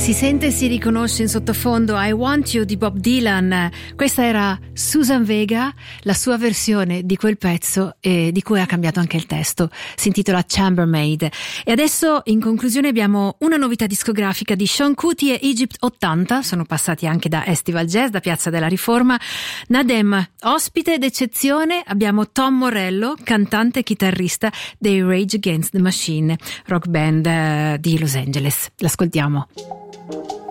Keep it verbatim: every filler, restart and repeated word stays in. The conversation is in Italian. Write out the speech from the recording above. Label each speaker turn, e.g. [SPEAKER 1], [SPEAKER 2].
[SPEAKER 1] Si sente e si riconosce in sottofondo I Want You di Bob Dylan. Questa era Susan Vega, la sua versione di quel pezzo e di cui ha cambiato anche il testo. Si intitola Chambermaid. E adesso in conclusione abbiamo una novità discografica di Sean Kuti e Egypt ottanta. Sono passati anche da Estival Jazz, da Piazza della Riforma. Nadem, ospite d'eccezione, abbiamo Tom Morello, cantante e chitarrista dei Rage Against the Machine, rock band uh, di Los Angeles. L'ascoltiamo.